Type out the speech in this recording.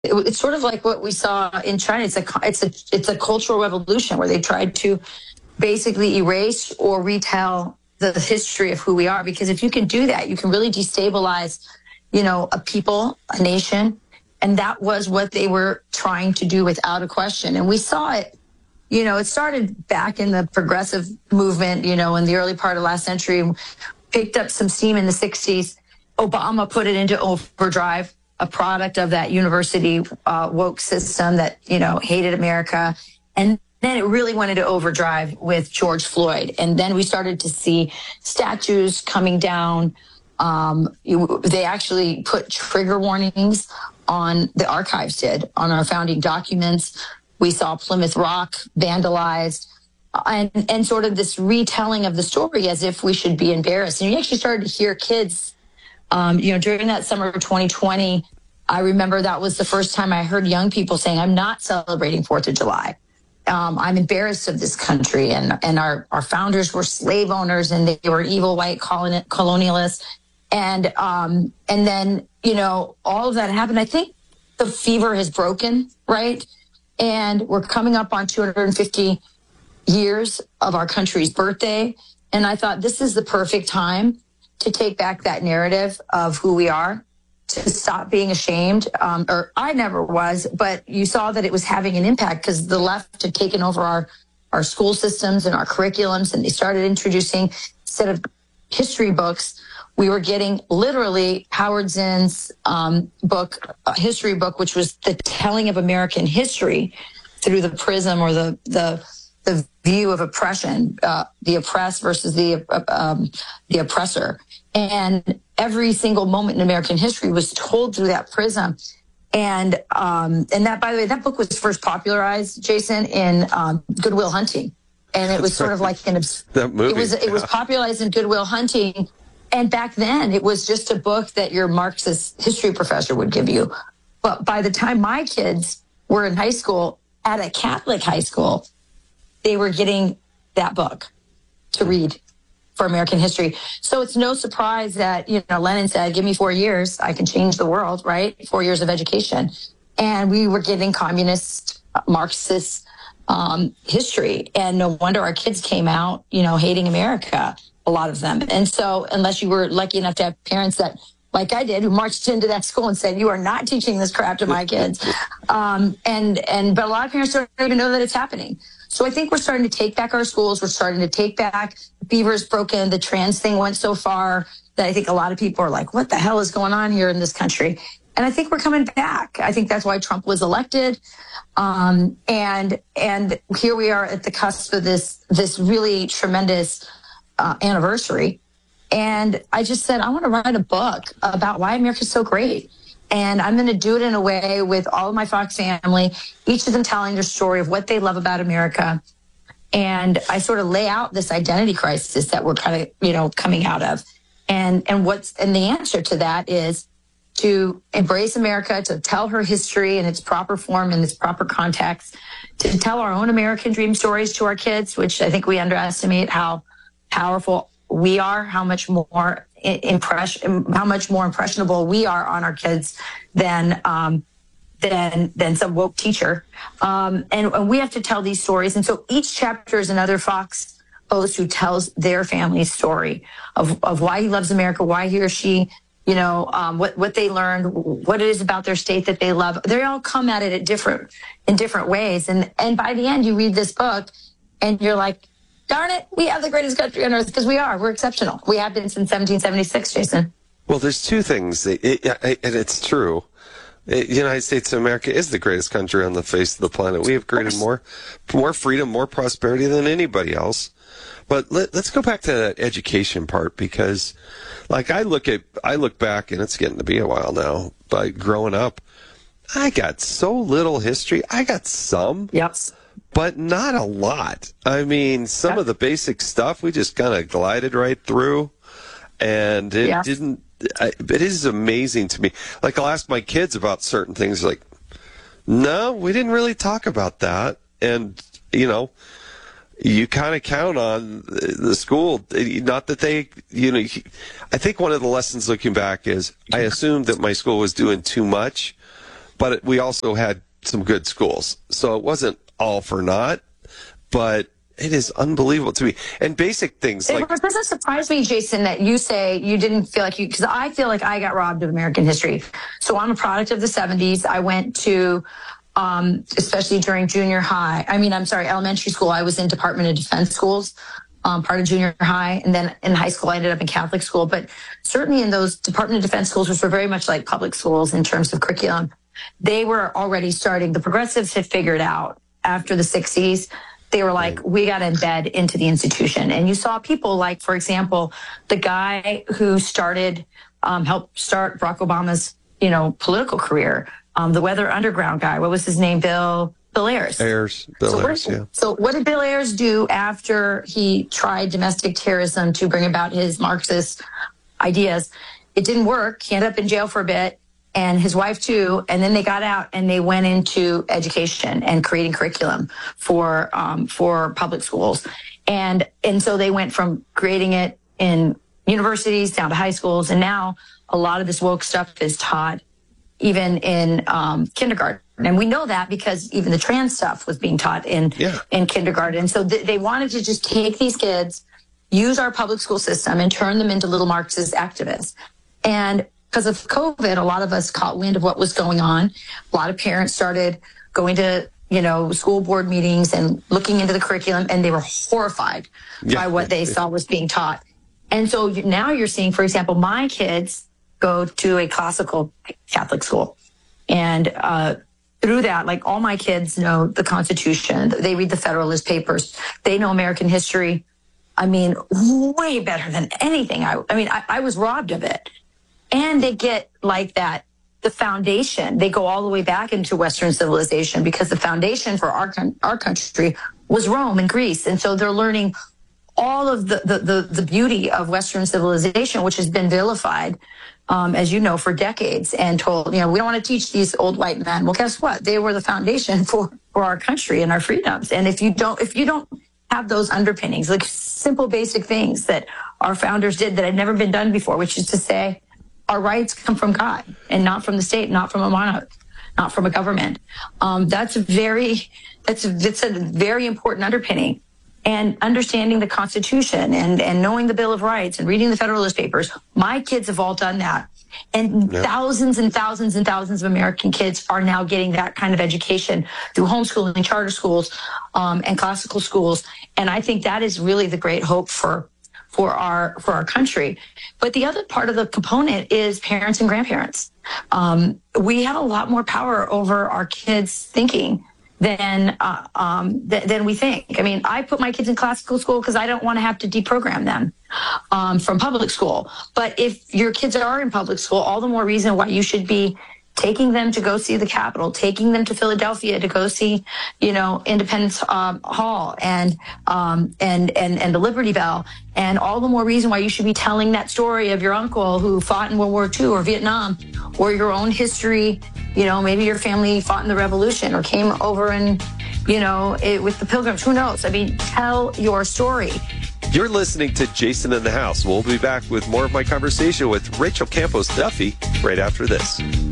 it's sort of like what we saw in China. It's a cultural revolution where they tried to basically erase or retell the history of who we are. Because if you can do that, you can really destabilize, a people, a nation. And that was what they were trying to do without a question. And we saw it, it started back in the progressive movement, in the early part of last century, picked up some steam in the 60s. Obama put it into overdrive, a product of that university woke system that, hated America. And then it really went into overdrive with George Floyd. And then we started to see statues coming down. They actually put trigger warnings on, the archives did, on our founding documents. We saw Plymouth Rock vandalized, and sort of this retelling of the story as if we should be embarrassed. And you actually started to hear kids, during that summer of 2020, I remember that was the first time I heard young people saying, I'm not celebrating 4th of July. I'm embarrassed of this country. And our founders were slave owners, and they were evil white colonialists. And then, all of that happened. I think the fever has broken, right? And we're coming up on 250 years of our country's birthday. And I thought this is the perfect time to take back that narrative of who we are, to stop being ashamed. Or I never was, but you saw that it was having an impact because the left had taken over our school systems and our curriculums, and they started introducing, instead of history books, we were getting literally Howard Zinn's book, history book, which was the telling of American history through the prism or the view of oppression, the oppressed versus the oppressor. And every single moment in American history was told through that prism. And that, by the way, that book was first popularized, Jason, in Good Will Hunting. And it was sort of like that movie. It was popularized in Good Will Hunting. And back then, it was just a book that your Marxist history professor would give you. But by the time my kids were in high school, at a Catholic high school, they were getting that book to read for American history. So it's no surprise that, Lenin said, give me 4 years, I can change the world, right? 4 years of education. And we were getting communist, Marxist history. And no wonder our kids came out, hating America. A lot of them. And so unless you were lucky enough to have parents that, like I did, who marched into that school and said, you are not teaching this crap to my kids. But a lot of parents don't even know that it's happening. So I think we're starting to take back our schools. We're starting to take back, fever's broken. The trans thing went so far that I think a lot of people are like, what the hell is going on here in this country? And I think we're coming back. I think that's why Trump was elected. And here we are at the cusp of this really tremendous anniversary. And I just said, I want to write a book about why America's so great. And I'm going to do it in a way with all of my Fox family, each of them telling their story of what they love about America. And I sort of lay out this identity crisis that we're kind of, coming out of. And the answer to that is to embrace America, to tell her history in its proper form, in its proper context, to tell our own American dream stories to our kids, which I think we underestimate how powerful we are, how much more impressionable we are on our kids than some woke teacher. And we have to tell these stories. And so each chapter is another Fox host who tells their family's story of why he loves America, why he or she, what they learned, what it is about their state that they love. They all come at it in different ways. And by the end, you read this book and you're like, darn it, we have the greatest country on earth, because we're exceptional. We have been since 1776, Jason. Well, there's two things, and it's true. The United States of America is the greatest country on the face of the planet. We have created more freedom, more prosperity than anybody else. But let's go back to that education part, because like I look back, and it's getting to be a while now, but growing up, I got so little history. I got some. Yep. But not a lot. I mean, some of the basic stuff we just kind of glided right through, and it didn't. It is amazing to me. Like, I'll ask my kids about certain things, like, no, we didn't really talk about that. And, you kind of count on the school, not that they, I think one of the lessons looking back is I assumed that my school was doing too much. but we also had some good schools. So it wasn't all for naught, but it is unbelievable to me. And basic things like... It doesn't surprise me, Jason, that you say you didn't feel like you... Because I feel like I got robbed of American history. So I'm a product of the 70s. I went to, especially during elementary school, I was in Department of Defense schools, part of junior high. And then in high school, I ended up in Catholic school. But certainly in those Department of Defense schools, which were very much like public schools in terms of curriculum, they were already starting. The progressives had figured out after the 60s, they were like, we got to embed into the institution. And you saw people like, for example, the guy who helped start Barack Obama's, political career, the Weather Underground guy. What was his name? Bill Ayers. So what did Bill Ayers do after he tried domestic terrorism to bring about his Marxist ideas? It didn't work. He ended up in jail for a bit, and his wife too. And then they got out and they went into education and creating curriculum for public schools. And so they went from creating it in universities down to high schools. And now a lot of this woke stuff is taught even in kindergarten. And we know that because even the trans stuff was being taught in kindergarten. And so they wanted to just take these kids, use our public school system, and turn them into little Marxist activists. And because of COVID, a lot of us caught wind of what was going on. A lot of parents started going to, school board meetings and looking into the curriculum, and they were horrified by what they saw was being taught. And so now you're seeing, for example, my kids go to a classical Catholic school. And through that, like, all my kids know the Constitution. They read the Federalist Papers. They know American history. I mean, way better than anything. I was robbed of it. And they get like that, the foundation. They go all the way back into Western civilization because the foundation for our country was Rome and Greece. And so they're learning all of the beauty of Western civilization, which has been vilified, as you know, for decades, and told, we don't want to teach these old white men. Well, guess what? They were the foundation for our country and our freedoms. And if you don't have those underpinnings, like simple, basic things that our founders did that had never been done before, which is to say, our rights come from God and not from the state, not from a monarch, not from a government. That's a very important underpinning. And understanding the Constitution and knowing the Bill of Rights and reading the Federalist Papers. My kids have all done that. And thousands and thousands and thousands of American kids are now getting that kind of education through homeschooling, charter schools, and classical schools. And I think that is really the great hope for our country. But the other part of the component is parents and grandparents. We have a lot more power over our kids' thinking than we think. I mean, I put my kids in classical school because I don't want to have to deprogram them from public school. But if your kids are in public school, all the more reason why you should be taking them to go see the Capitol, taking them to Philadelphia to go see, Independence Hall and the Liberty Bell, and all the more reason why you should be telling that story of your uncle who fought in World War II or Vietnam, or your own history. Maybe your family fought in the Revolution or came over and, with the Pilgrims. Who knows? I mean, tell your story. You're listening to Jason in the House. We'll be back with more of my conversation with Rachel Campos Duffy right after this.